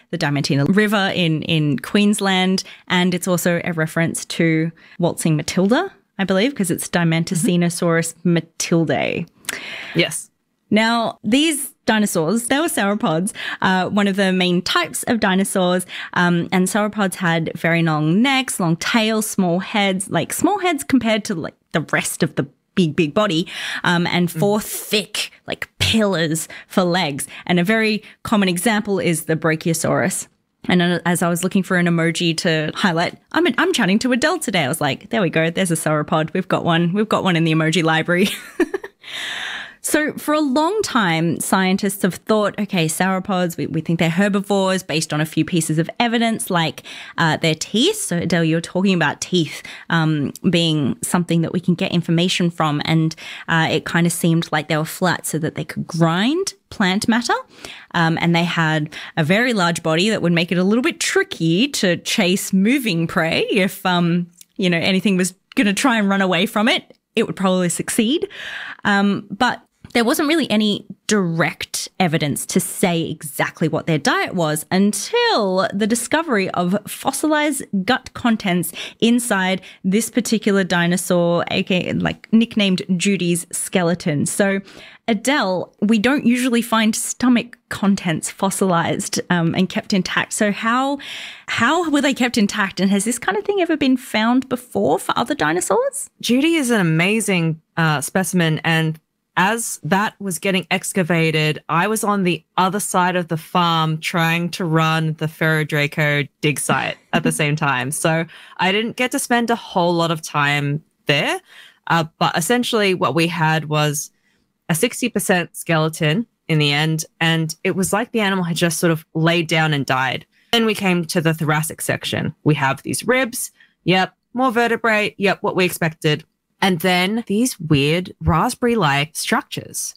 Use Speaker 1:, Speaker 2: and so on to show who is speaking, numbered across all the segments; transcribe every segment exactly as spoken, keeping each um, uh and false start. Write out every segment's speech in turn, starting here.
Speaker 1: the Diamantina River in, in Queensland. And it's also a reference to waltzing Matilda, I believe, because it's Dimantocenosaurus matildae.
Speaker 2: Yes.
Speaker 1: Now, these dinosaurs, they were sauropods, uh, one of the main types of dinosaurs. Um, and sauropods had very long necks, long tails, small heads, like small heads compared to like the rest of the big, big body, um, and four mm. thick, like pillars for legs. And a very common example is the Brachiosaurus. And as I was looking for an emoji to highlight, I'm, I'm chatting to Adele today. I was like, there we go. There's a sauropod. We've got one. We've got one in the emoji library. So for a long time, scientists have thought, okay, sauropods, we, we think they're herbivores based on a few pieces of evidence like uh, their teeth. So Adele, you're talking about teeth um, being something that we can get information from. And uh, it kind of seemed like they were flat so that they could grind plant matter. Um, and they had a very large body that would make it a little bit tricky to chase moving prey. If, um, you know, anything was going to try and run away from it, it would probably succeed. Um, but there wasn't really any direct evidence to say exactly what their diet was until the discovery of fossilized gut contents inside this particular dinosaur, aka like nicknamed Judy's skeleton. So Adele, we don't usually find stomach contents fossilized um, and kept intact. So how how were they kept intact? And has this kind of thing ever been found before for other dinosaurs?
Speaker 2: Judy is an amazing uh, specimen, and as that was getting excavated, I was on the other side of the farm trying to run the Ferrodraco dig site at the same time. So I didn't get to spend a whole lot of time there. Uh, but essentially what we had was a sixty percent skeleton in the end. And it was like the animal had just sort of laid down and died. Then we came to the thoracic section. We have these ribs. Yep. More vertebrae. Yep. What we expected. And then these weird raspberry-like structures.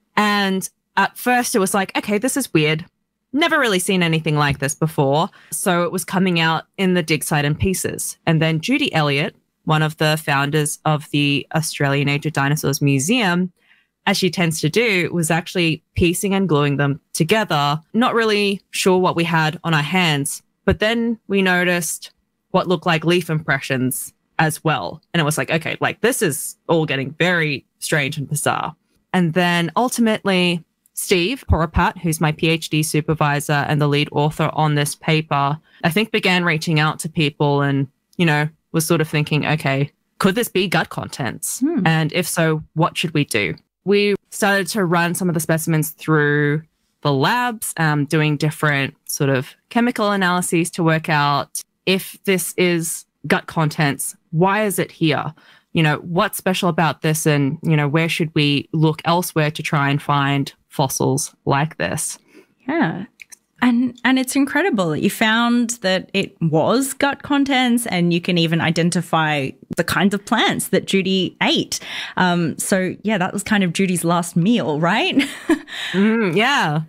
Speaker 2: And at first it was like, okay, this is weird. Never really seen anything like this before. So it was coming out in the dig site in pieces. And then Judy Elliott, one of the founders of the Australian Age of Dinosaurs Museum, as she tends to do, was actually piecing and gluing them together. Not really sure what we had on our hands. But then we noticed what looked like leaf impressions as well. And it was like, okay, like this is all getting very strange and bizarre. And then ultimately, Steve Poropat, who's my PhD supervisor and the lead author on this paper, I think began reaching out to people and, you know, was sort of thinking, okay, could this be gut contents? Hmm. And if so, what should we do? We started to run some of the specimens through the labs, um, doing different sort of chemical analyses to work out if this is gut contents, why is it here? You know, what's special about this? And, you know, where should we look elsewhere to try and find fossils like this?
Speaker 1: Yeah. And and it's incredible that you found that it was gut contents, and you can even identify the kinds of plants that Judy ate. Um, so, yeah, that was kind of Judy's last meal, right?
Speaker 2: mm, yeah.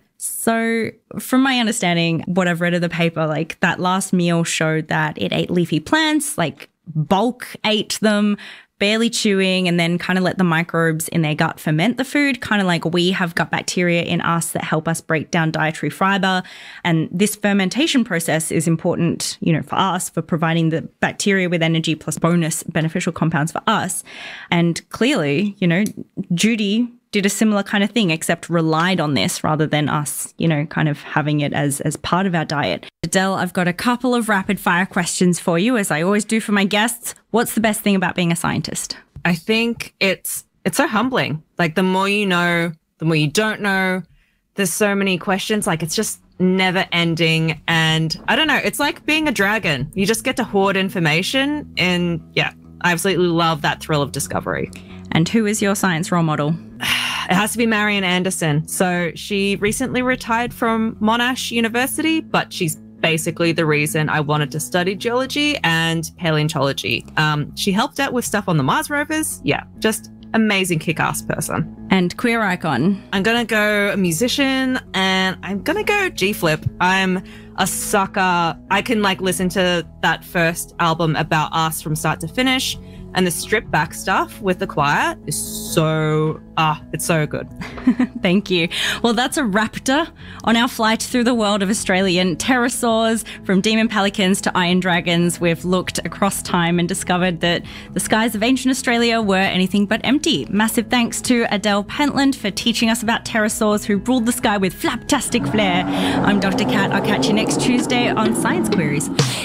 Speaker 1: So from my understanding, what I've read of the paper, like that last meal showed that it ate leafy plants, like bulk ate them, barely chewing, and then kind of let the microbes in their gut ferment the food, kind of like we have gut bacteria in us that help us break down dietary fiber. And this fermentation process is important, you know, for us, for providing the bacteria with energy plus bonus beneficial compounds for us. And clearly, you know, Judy did a similar kind of thing, except relied on this rather than us, you know, kind of having it as, as part of our diet. Adele, I've got a couple of rapid fire questions for you, as I always do for my guests. What's the best thing about being a scientist?
Speaker 2: I think it's it's so humbling. Like the more you know, the more you don't know. There's so many questions, like it's just never ending. And I don't know, it's like being a dragon. You just get to hoard information. And yeah, I absolutely love that thrill of discovery.
Speaker 1: And who is your science role model?
Speaker 2: It has to be Marian Anderson. So she recently retired from Monash University, but she's basically the reason I wanted to study geology and paleontology. Um, she helped out with stuff on the Mars rovers. Yeah, just amazing kick-ass person.
Speaker 1: And queer icon?
Speaker 2: I'm going to go a musician, and I'm going to go G-Flip. I'm a sucker. I can like listen to that first album About Us from start to finish. And the stripped back stuff with the choir is so, ah, it's so good.
Speaker 1: Thank you. Well, that's a raptor on our flight through the world of Australian pterosaurs, from demon pelicans to iron dragons. We've looked across time and discovered that the skies of ancient Australia were anything but empty. Massive thanks to Adele Pentland for teaching us about pterosaurs who ruled the sky with flaptastic flair. I'm Doctor Kat. I'll catch you next Tuesday on Science Queries.